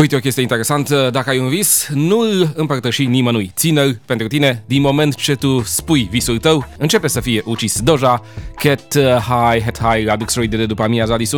Uite o chestie interesantă, dacă ai un vis, nu-l împărtăși nimănui. Ține-l pentru tine, din moment ce tu spui visul tău, începe să fie ucis Doja, Cat High, Head High, la Duxbury de după amiaza